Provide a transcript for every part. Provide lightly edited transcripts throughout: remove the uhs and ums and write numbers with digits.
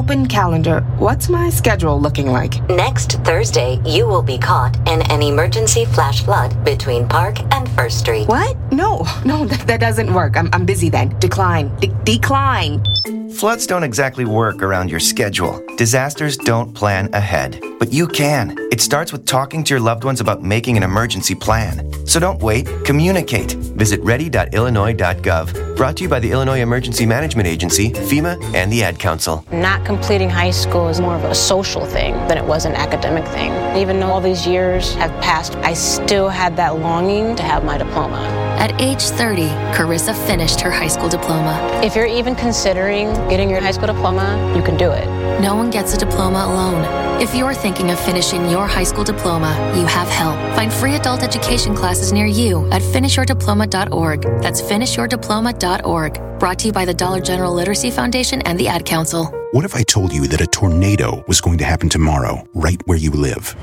Open calendar. What's my schedule looking like? Next Thursday, you will be caught in an emergency flash flood between Park and First Street. What? No, that doesn't work. I'm busy then. Decline. Decline. Floods don't exactly work around your schedule. Disasters don't plan ahead. But you can. It starts with talking to your loved ones about making an emergency plan. So don't wait. Communicate. Visit ready.illinois.gov. Brought to you by the Illinois Emergency Management Agency, FEMA, and the Ad Council. Not completing high school is more of a social thing than it was an academic thing. Even though all these years have passed, I still had that longing to have my diploma. At age 30, Carissa finished her high school diploma. If you're even considering getting your high school diploma, you can do it. No one gets a diploma alone. If you're thinking of finishing your high school diploma, you have help. Find free adult education classes near you at finishyourdiploma.org. That's finishyourdiploma.org. Brought to you by the Dollar General Literacy Foundation and the Ad Council. What if I told you that a tornado was going to happen tomorrow, right where you live?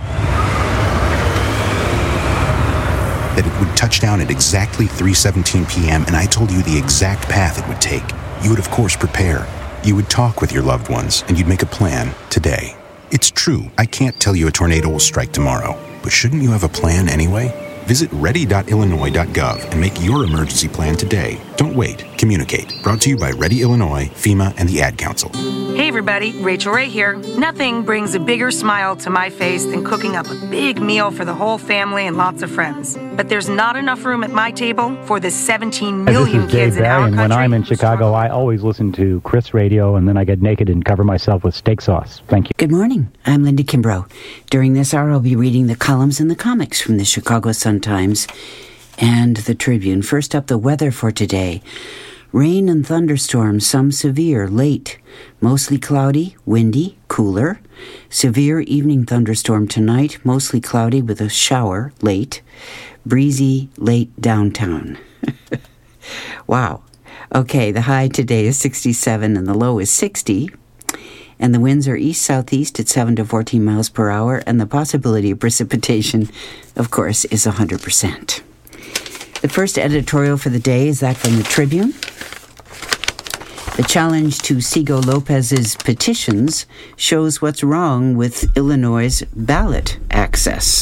That it would touch down at exactly 3:17 p.m., and I told you the exact path it would take. You would, of course, prepare. You would talk with your loved ones, and you'd make a plan today. It's true, I can't tell you a tornado will strike tomorrow, but shouldn't you have a plan anyway? Visit ready.illinois.gov and make your emergency plan today. Don't wait. Communicate. Brought to you by Ready Illinois, FEMA, and the Ad Council. Hey everybody, Rachel Ray here. Nothing brings a bigger smile to my face than cooking up a big meal for the whole family and lots of friends. But there's not enough room at my table for the 17 million kids in our country. When I'm in Chicago, I always listen to Chris Radio, and then I get naked and cover myself with steak sauce. Thank you. Good morning. I'm Linda Kimbrough. During this hour, I'll be reading the columns and the comics from the Chicago Sun-Times and the Tribune. First up, the weather for today. Rain and thunderstorms, some severe, late. Mostly cloudy, windy, cooler. Severe evening thunderstorm tonight, mostly cloudy with a shower, late. Breezy, late downtown. Wow. Okay, the high today is 67 and the low is 60. And the winds are east-southeast at 7 to 14 miles per hour, and the possibility of precipitation, of course, is 100%. The first editorial for the day is that from the Tribune. The challenge to Sigo Lopez's petitions shows what's wrong with Illinois' ballot access.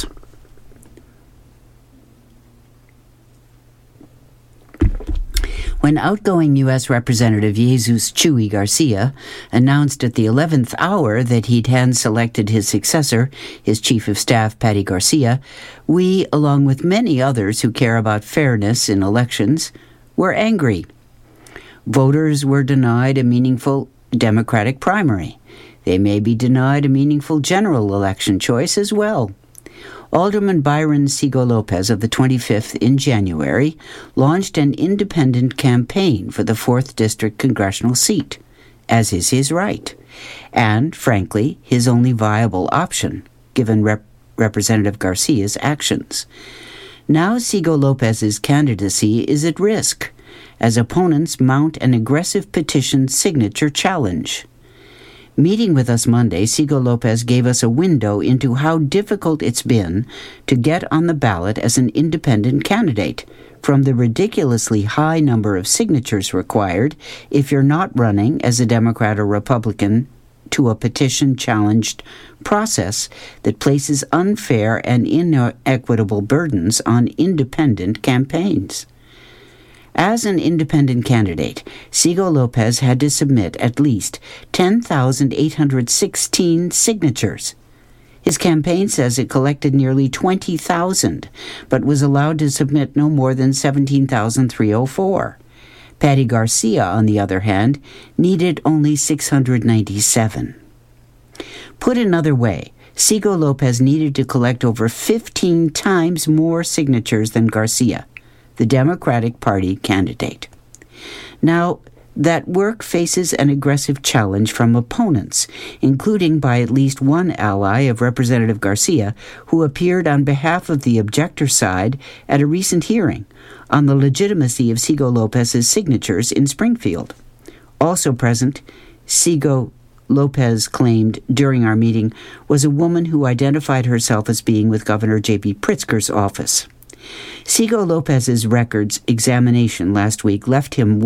When outgoing U.S. Representative Jesus Chuy Garcia announced at the 11th hour that he'd hand-selected his successor, his Chief of Staff, Patty Garcia, we, along with many others who care about fairness in elections, were angry. Voters were denied a meaningful Democratic primary. They may be denied a meaningful general election choice as well. Alderman Byron Sigo Lopez of the 25th in January launched an independent campaign for the 4th District congressional seat, as is his right, and, frankly, his only viable option, given Representative Garcia's actions. Now Sigo Lopez's candidacy is at risk, as opponents mount an aggressive petition signature challenge. Meeting with us Monday, Sigo Lopez gave us a window into how difficult it's been to get on the ballot as an independent candidate, from the ridiculously high number of signatures required if you're not running as a Democrat or Republican to a petition-challenged process that places unfair and inequitable burdens on independent campaigns. As an independent candidate, Sigo Lopez had to submit at least 10,816 signatures. His campaign says it collected nearly 20,000, but was allowed to submit no more than 17,304. Patty Garcia, on the other hand, needed only 697. Put another way, Sigo Lopez needed to collect over 15 times more signatures than Garcia, the Democratic Party candidate. Now, that work faces an aggressive challenge from opponents, including by at least one ally of Representative Garcia, who appeared on behalf of the objector side at a recent hearing on the legitimacy of Sigo Lopez's signatures in Springfield. Also present, Sigo Lopez claimed during our meeting was a woman who identified herself as being with Governor J.B. Pritzker's office. Sigo Lopez's records examination last week left him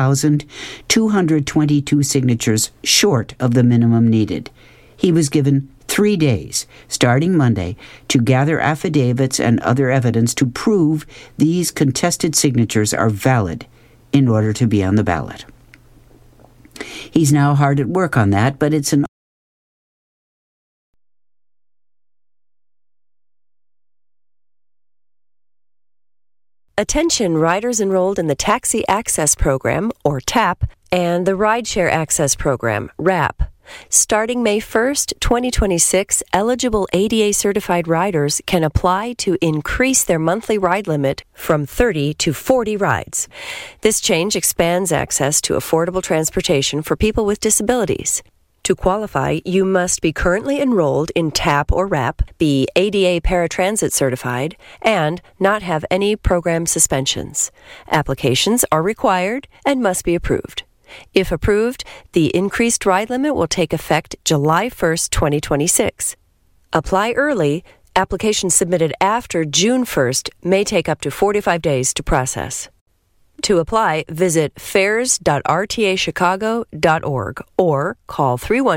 1,222 signatures short of the minimum needed. He was given 3 days, starting Monday, to gather affidavits and other evidence to prove these contested signatures are valid in order to be on the ballot. He's now hard at work on that, but it's an Attention riders enrolled in the Taxi Access Program, or TAP, and the Rideshare Access Program, RAP. Starting May 1st, 2026, eligible ADA-certified riders can apply to increase their monthly ride limit from 30 to 40 rides. This change expands access to affordable transportation for people with disabilities. To qualify, you must be currently enrolled in TAP or RAP, be ADA paratransit certified, and not have any program suspensions. Applications are required and must be approved. If approved, the increased ride limit will take effect July 1st, 2026. Apply early. Applications submitted after June 1st may take up to 45 days to process. To apply, visit fares.rtachicago.org or call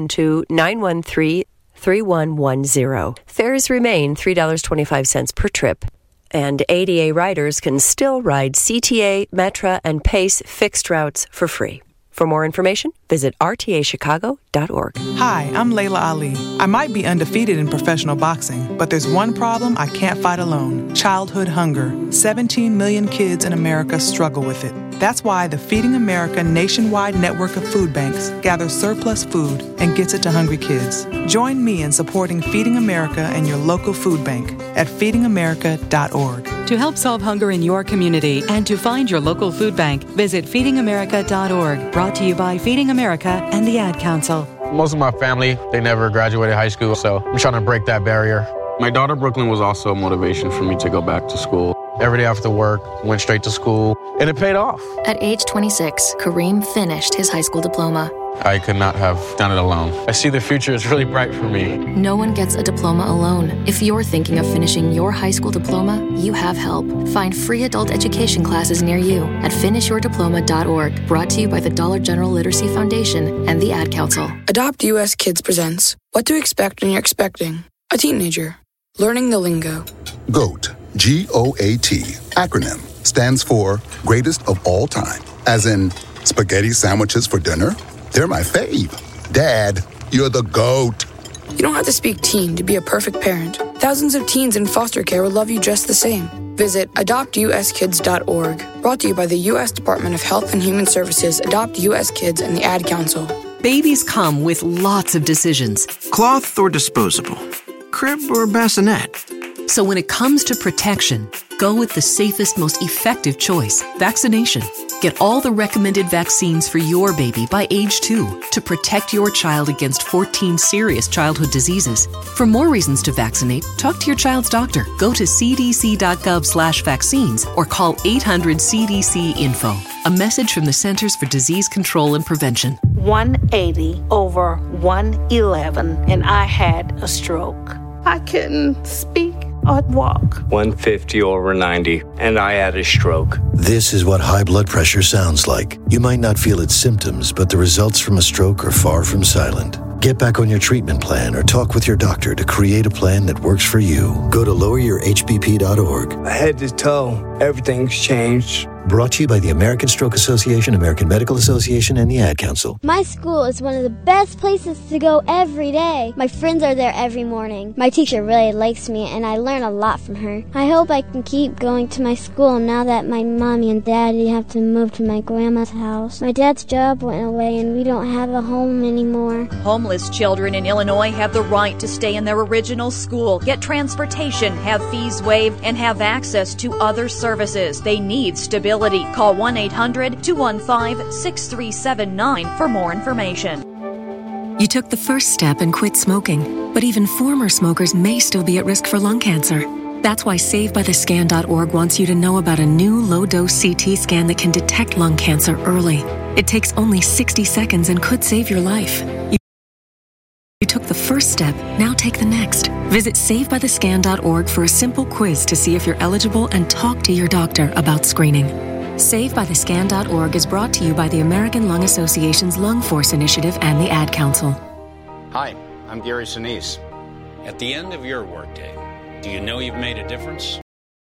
312-913-3110. Fares remain $3.25 per trip, and ADA riders can still ride CTA, Metra, and PACE fixed routes for free. For more information, visit rtachicago.org. Hi, I'm Layla Ali. I might be undefeated in professional boxing, but there's one problem I can't fight alone: childhood hunger. 17 million kids in America struggle with it. That's why the Feeding America nationwide network of food banks gathers surplus food and gets it to hungry kids. Join me in supporting Feeding America and your local food bank at feedingamerica.org. To help solve hunger in your community and to find your local food bank, visit feedingamerica.org. Brought to you by Feeding America and the Ad Council. Most of my family, they never graduated high school, so I'm trying to break that barrier. My daughter, Brooklyn, was also a motivation for me to go back to school. Every day after work, went straight to school, and it paid off. At age 26, Kareem finished his high school diploma. I could not have done it alone. I see the future is really bright for me. No one gets a diploma alone. If you're thinking of finishing your high school diploma, you have help. Find free adult education classes near you at finishyourdiploma.org. Brought to you by the Dollar General Literacy Foundation and the Ad Council. Adopt US Kids presents What to Expect When You're Expecting a Teenager. Learning the lingo. GOAT, G-O-A-T, acronym, stands for Greatest of All Time. As in, spaghetti sandwiches for dinner? They're my fave. Dad, you're the GOAT. You don't have to speak teen to be a perfect parent. Thousands of teens in foster care will love you just the same. Visit adoptuskids.org. Brought to you by the U.S. Department of Health and Human Services, Adopt U.S. Kids, and the Ad Council. Babies come with lots of decisions. Cloth or disposable? Crib or bassinet? So when it comes to protection, go with the safest, most effective choice, vaccination. Get all the recommended vaccines for your baby by age 2 to protect your child against 14 serious childhood diseases. For more reasons to vaccinate, talk to your child's doctor. Go to cdc.gov/vaccines or call 800-CDC-INFO. A message from the Centers for Disease Control and Prevention. 180 over 111, and I had a stroke. I couldn't speak or walk. 150 over 90, and I had a stroke. This is what high blood pressure sounds like. You might not feel its symptoms, but the results from a stroke are far from silent. Get back on your treatment plan or talk with your doctor to create a plan that works for you. Go to loweryourhbp.org. Head to toe, everything's changed. Brought to you by the American Stroke Association, American Medical Association, and the Ad Council. My school is one of the best places to go every day. My friends are there every morning. My teacher really likes me, and I learn a lot from her. I hope I can keep going to my school now that my mommy and daddy have to move to my grandma's house. My dad's job went away, and we don't have a home anymore. Homeless children in Illinois have the right to stay in their original school, get transportation, have fees waived, and have access to other services. They need stability. Call 1-800-215-6379 for more information. You took the first step and quit smoking, but even former smokers may still be at risk for lung cancer. That's why SaveByTheScan.org wants you to know about a new low-dose CT scan that can detect lung cancer early. It takes only 60 seconds and could save your life. You took the first first step, now take the next. Visit SaveByTheScan.org for a simple quiz to see if you're eligible and talk to your doctor about screening. SaveByTheScan.org is brought to you by the American Lung Association's Lung Force Initiative and the Ad Council. Hi, I'm Gary Sinise. At the end of your workday, do you know you've made a difference?